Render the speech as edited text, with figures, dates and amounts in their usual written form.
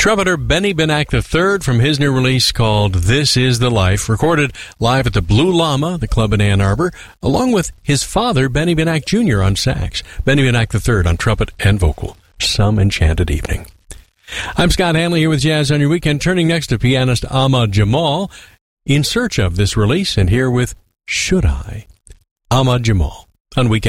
Trumpeter Benny Benack III from his new release called This Is the Life, recorded live at the Blue Llama, the club in Ann Arbor, along with his father, Benny Benack Jr. on sax, Benny Benack III on trumpet and vocal. Some enchanted evening. I'm Scott Hanley here with Jazz on Your Weekend, turning next to pianist Ahmad Jamal in search of this release, and here with Should I? Ahmad Jamal on Weekend.